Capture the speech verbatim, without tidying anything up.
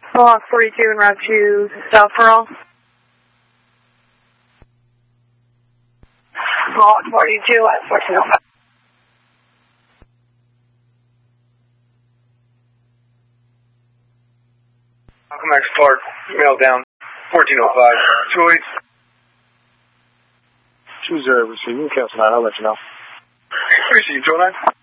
Block forty-two and Route two, South Pearl. Block forty-two at fourteen oh five. Malcolm X Park, mail down, fourteen oh five. two oh eight. two zero, receive. You can cancel that. I'll let you know. Appreciate you, two oh nine.